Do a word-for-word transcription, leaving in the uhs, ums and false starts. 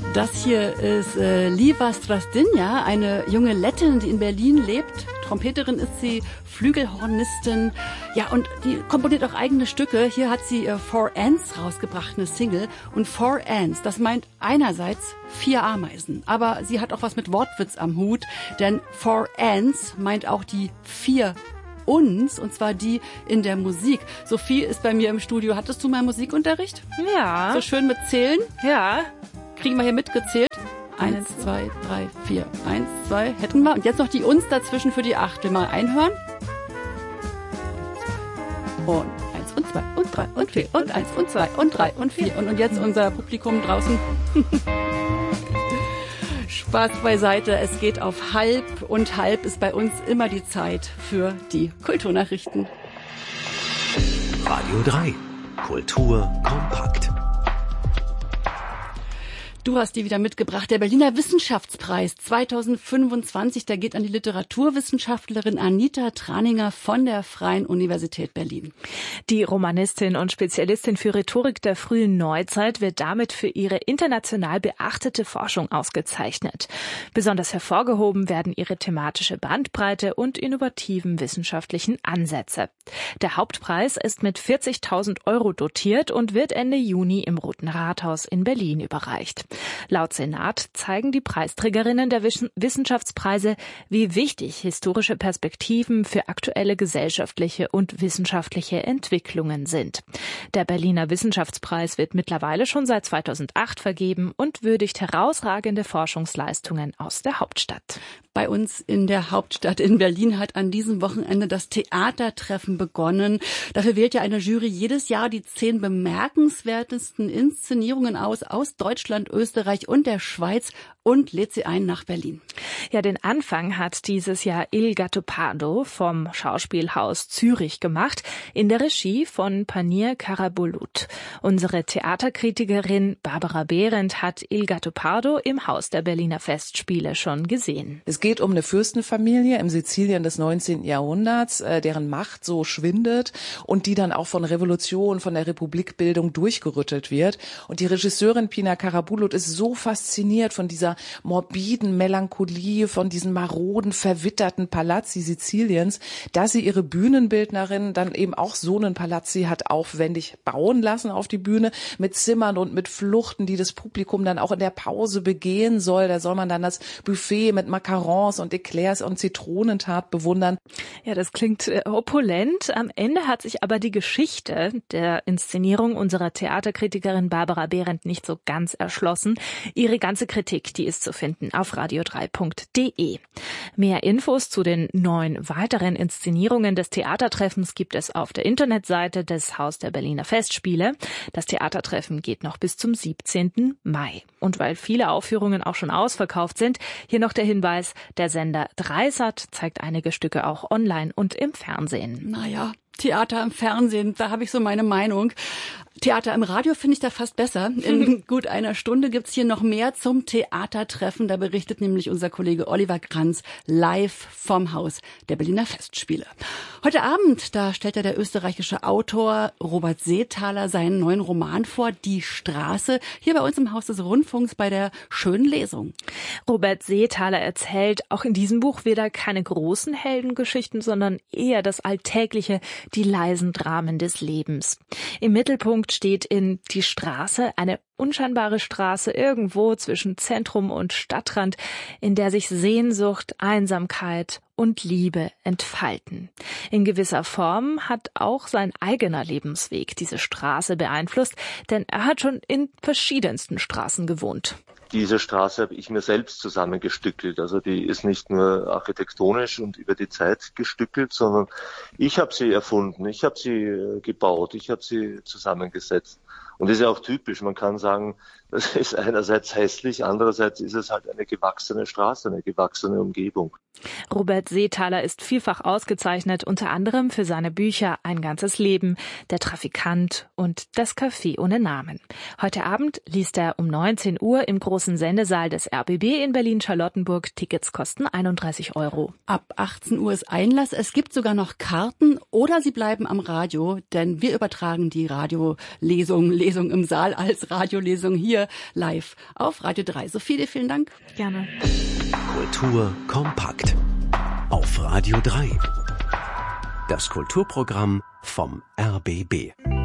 Das hier ist äh, Liva Strazdinja, eine junge Lettin, die in Berlin lebt. Trompeterin ist sie, Flügelhornistin. Ja, und die komponiert auch eigene Stücke. Hier hat sie äh, Four Ants rausgebracht, eine Single. Und Four Ants, das meint einerseits vier Ameisen. Aber sie hat auch was mit Wortwitz am Hut. Denn Four Ants meint auch die vier uns, und zwar die in der Musik. Sophie ist bei mir im Studio. Hattest du mal Musikunterricht? Ja. So schön mit Zählen? Ja. Kriegen wir hier mitgezählt? Eins, zwei, drei, vier. Eins, zwei, hätten wir. Und jetzt noch die uns dazwischen für die acht. Will mal einhören? Und eins und zwei und drei und vier und eins und zwei und drei und vier. Und, und jetzt unser Publikum draußen. Spaß beiseite. Es geht auf halb und halb ist bei uns immer die Zeit für die Kulturnachrichten. Radio drei. Kultur kompakt. Du hast die wieder mitgebracht. Der Berliner Wissenschaftspreis zweitausendfünfundzwanzig, der geht an die Literaturwissenschaftlerin Anita Traninger von der Freien Universität Berlin. Die Romanistin und Spezialistin für Rhetorik der frühen Neuzeit wird damit für ihre international beachtete Forschung ausgezeichnet. Besonders hervorgehoben werden ihre thematische Bandbreite und innovativen wissenschaftlichen Ansätze. Der Hauptpreis ist mit vierzigtausend Euro dotiert und wird Ende Juni im Roten Rathaus in Berlin überreicht. Laut Senat zeigen die Preisträgerinnen der Wissenschaftspreise, wie wichtig historische Perspektiven für aktuelle gesellschaftliche und wissenschaftliche Entwicklungen sind. Der Berliner Wissenschaftspreis wird mittlerweile schon seit zweitausendacht vergeben und würdigt herausragende Forschungsleistungen aus der Hauptstadt. Bei uns in der Hauptstadt in Berlin hat an diesem Wochenende das Theatertreffen begonnen. Dafür wählt ja eine Jury jedes Jahr die zehn bemerkenswertesten Inszenierungen aus, aus Deutschland, Österreich und der Schweiz und lädt sie ein nach Berlin. Ja, den Anfang hat dieses Jahr Il Gattopardo vom Schauspielhaus Zürich gemacht, in der Regie von Panir Karabulut. Unsere Theaterkritikerin Barbara Behrendt hat Il Gattopardo im Haus der Berliner Festspiele schon gesehen. Es geht um eine Fürstenfamilie im Sizilien des neunzehnten Jahrhunderts, deren Macht so schwindet und die dann auch von Revolution, von der Republikbildung durchgerüttelt wird. Und die Regisseurin Pina Karabulut ist so fasziniert von dieser morbiden Melancholie, von diesen maroden, verwitterten Palazzi Siziliens, dass sie ihre Bühnenbildnerin dann eben auch so einen Palazzi hat aufwendig bauen lassen auf die Bühne, mit Zimmern und mit Fluchten, die das Publikum dann auch in der Pause begehen soll. Da soll man dann das Buffet mit Macarons und Eclairs und Zitronentat bewundern. Ja, das klingt äh, opulent. Am Ende hat sich aber die Geschichte der Inszenierung unserer Theaterkritikerin Barbara Behrendt nicht so ganz erschlossen. Ihre ganze Kritik, die ist zu finden auf radio drei punkt de. Mehr Infos zu den neun weiteren Inszenierungen des Theatertreffens gibt es auf der Internetseite des Haus der Berliner Festspiele. Das Theatertreffen geht noch bis zum siebzehnten Mai. Und weil viele Aufführungen auch schon ausverkauft sind, hier noch der Hinweis, der Sender Dreisat zeigt einige Stücke auch online und im Fernsehen. Naja, Theater im Fernsehen, da habe ich so meine Meinung. Theater im Radio finde ich da fast besser. In gut einer Stunde gibt's hier noch mehr zum Theatertreffen. Da berichtet nämlich unser Kollege Oliver Kranz live vom Haus der Berliner Festspiele. Heute Abend, da stellt ja der österreichische Autor Robert Seethaler seinen neuen Roman vor, Die Straße, hier bei uns im Haus des Rundfunks bei der schönen Lesung. Robert Seethaler erzählt auch in diesem Buch wieder keine großen Heldengeschichten, sondern eher das Alltägliche, die leisen Dramen des Lebens. Im Mittelpunkt steht in Die Straße, eine unscheinbare Straße irgendwo zwischen Zentrum und Stadtrand, in der sich Sehnsucht, Einsamkeit und Liebe entfalten. In gewisser Form hat auch sein eigener Lebensweg diese Straße beeinflusst, denn er hat schon in verschiedensten Straßen gewohnt. Diese Straße habe ich mir selbst zusammengestückelt. Also die ist nicht nur architektonisch und über die Zeit gestückelt, sondern ich habe sie erfunden, ich habe sie gebaut, ich habe sie zusammengesetzt. Und das ist ja auch typisch. Man kann sagen, das ist einerseits hässlich, andererseits ist es halt eine gewachsene Straße, eine gewachsene Umgebung. Robert Seethaler ist vielfach ausgezeichnet, unter anderem für seine Bücher Ein ganzes Leben, Der Trafikant und Das Café ohne Namen. Heute Abend liest er um neunzehn Uhr im großen Sendesaal des R B B in Berlin-Charlottenburg. Tickets kosten einunddreißig Euro. Ab achtzehn Uhr ist Einlass. Es gibt sogar noch Karten oder Sie bleiben am Radio, denn wir übertragen die Radiolesung, Lesung im Saal als Radiolesung hier live auf Radio drei. Sophie, vielen Dank. Gerne. Kultur kompakt auf Radio drei. Das Kulturprogramm vom R B B.